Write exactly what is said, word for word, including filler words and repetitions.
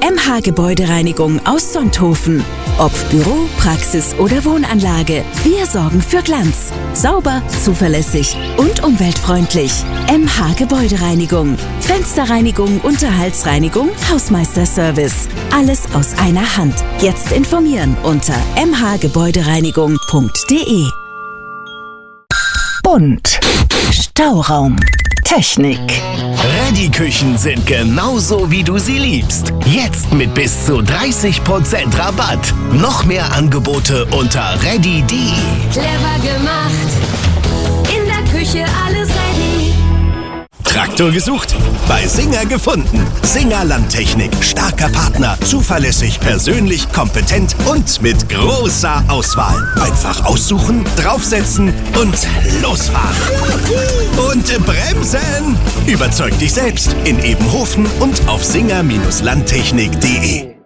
M H Gebäudereinigung aus Sonthofen. Ob Büro, Praxis oder Wohnanlage, wir sorgen für Glanz. Sauber, zuverlässig und umweltfreundlich. M H Gebäudereinigung. Fensterreinigung, Unterhaltsreinigung, Hausmeisterservice. Alles aus einer Hand. Jetzt informieren unter m h gebäudereinigung punkt d e. Bunt. Stauraum. Technik. Reddy-Küchen sind genauso, wie du sie liebst. Jetzt mit bis zu dreißig Prozent Rabatt. Noch mehr Angebote unter reddy punkt d e. Clever gemacht. In der Küche alles ready. Traktor gesucht? Bei Singer gefunden. Singer Landtechnik. Starker Partner. Zuverlässig, persönlich, kompetent und mit großer Auswahl. Einfach aussuchen, draufsetzen und losfahren. Und bremsen! Überzeug dich selbst in Ebenhofen und auf singer Landtechnik punkt d e.